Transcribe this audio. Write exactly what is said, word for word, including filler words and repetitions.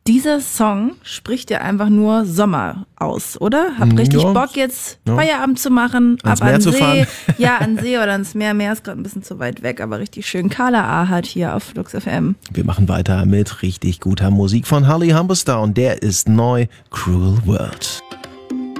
dieser Song spricht ja einfach nur Sommer aus, oder? Hab richtig ja. Bock jetzt ja. Feierabend zu machen, ans ab Meer an zu See. fahren. Ja, an See oder ans Meer. Meer ist gerade ein bisschen zu weit weg, aber richtig schön. Carla Ahart hier auf Flux F M. Wir machen weiter mit richtig guter Musik von Harley Humberstone. Der ist neu, Cruel World.